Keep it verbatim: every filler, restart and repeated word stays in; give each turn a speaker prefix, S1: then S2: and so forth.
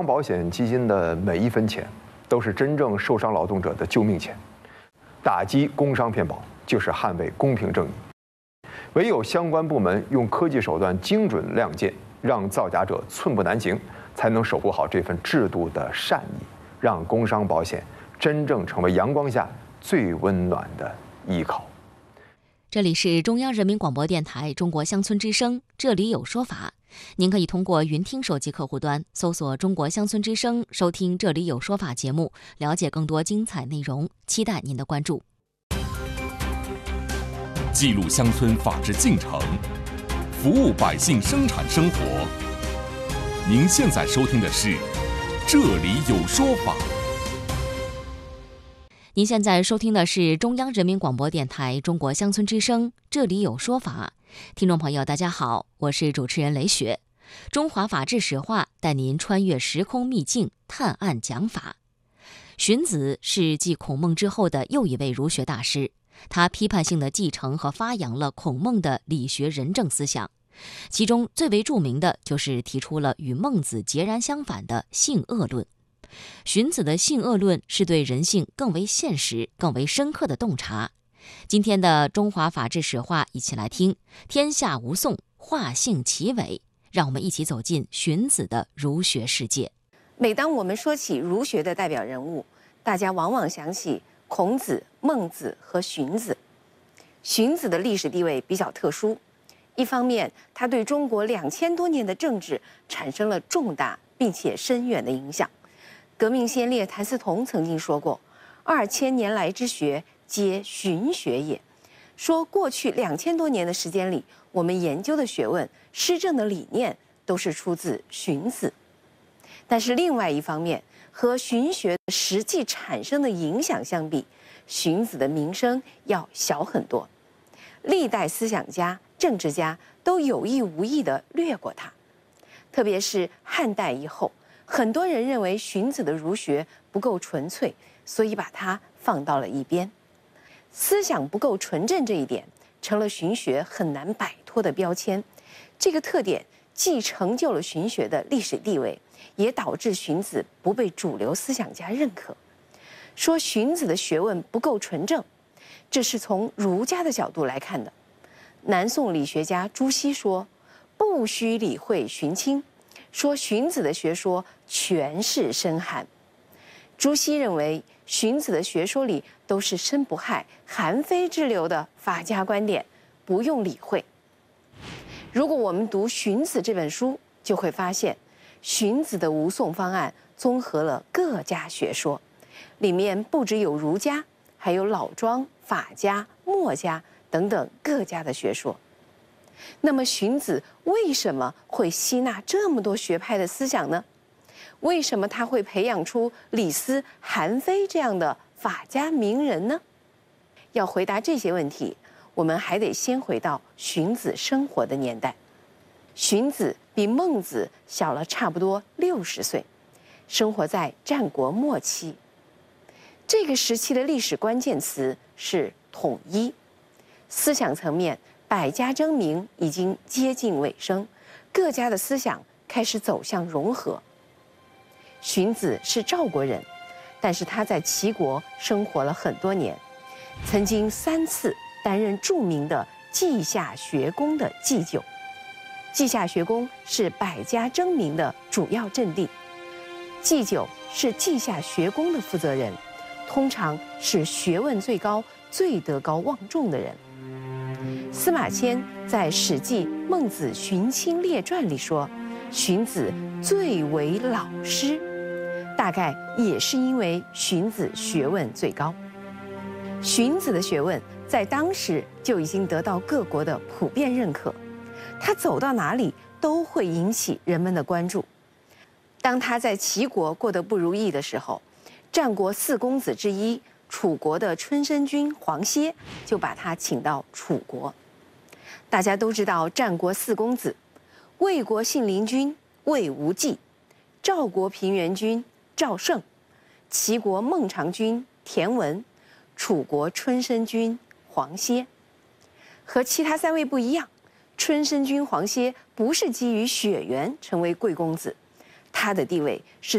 S1: 保险基金的每一分钱，都是真正受伤劳动者的救命钱。打击工伤骗保，就是捍卫公平正义。唯有相关部门用科技手段精准亮剑，让造假者寸步难行，才能守护好这份制度的善意，让工伤保险真正成为阳光下最温暖的依靠。
S2: 这里是中央人民广播电台中国乡村之声，这里有说法。您可以通过云听手机客户端搜索中国乡村之声，收听这里有说法节目，了解更多精彩内容，期待您的关注。
S3: 记录乡村法治进程，服务百姓生产生活。您现在收听的是这里有说法。
S2: 您现在收听的是中央人民广播电台中国乡村之声，这里有说法。听众朋友大家好，我是主持人雷雪。中华法治史话带您穿越时空秘境，探案讲法。荀子是继孔孟之后的又一位儒学大师，他批判性地继承和发扬了孔孟的理学仁政思想，其中最为著名的就是提出了与孟子截然相反的性恶论。荀子的性恶论是对人性更为现实、更为深刻的洞察。今天的中华法治史话，一起来听天下无讼，化性其伪。让我们一起走进荀子的儒学世界。
S4: 每当我们说起儒学的代表人物，大家往往想起孔子、孟子和荀子。荀子的历史地位比较特殊，一方面他对中国两千多年的政治产生了重大并且深远的影响。革命先烈谭嗣同曾经说过：“二千年来之学，皆荀学也。”说过去两千多年的时间里，我们研究的学问、施政的理念都是出自荀子。但是另外一方面，和荀学实际产生的影响相比，荀子的名声要小很多。历代思想家、政治家都有意无意地略过他，特别是汉代以后，很多人认为荀子的儒学不够纯粹，所以把它放到了一边。思想不够纯正这一点，成了荀学很难摆脱的标签。这个特点既成就了荀学的历史地位，也导致荀子不被主流思想家认可。说荀子的学问不够纯正，这是从儒家的角度来看的。南宋理学家朱熹说：“不须理会荀卿。”说荀子的学说全是深含。朱熹认为荀子的学说里都是深不害、含非之流的法家观点，不用理会。如果我们读《荀子》这本书，就会发现荀子的无讼方案综合了各家学说，里面不只有儒家，还有老庄、法家、墨家等等各家的学说。那么荀子为什么会吸纳这么多学派的思想呢？为什么他会培养出李斯、韩非这样的法家名人呢？要回答这些问题，我们还得先回到荀子生活的年代。荀子比孟子小了差不多六十岁，生活在战国末期。这个时期的历史关键词是统一。思想层面，百家争鸣已经接近尾声，各家的思想开始走向融合。荀子是赵国人，但是他在齐国生活了很多年，曾经三次担任著名的稷下学宫的祭酒。稷下学宫是百家争鸣的主要阵地，祭酒是稷下学宫的负责人，通常是学问最高、最德高望重的人。司马迁在《史记·孟子荀卿列传》里说，荀子最为老师，大概也是因为荀子学问最高。荀子的学问在当时就已经得到各国的普遍认可，他走到哪里都会引起人们的关注。当他在齐国过得不如意的时候，战国四公子之一楚国的春申君黄歇就把他请到楚国。大家都知道战国四公子：魏国信陵君魏无忌，赵国平原君赵胜，齐国孟尝君田文，楚国春申君黄歇。和其他三位不一样，春申君黄歇不是基于血缘成为贵公子，他的地位是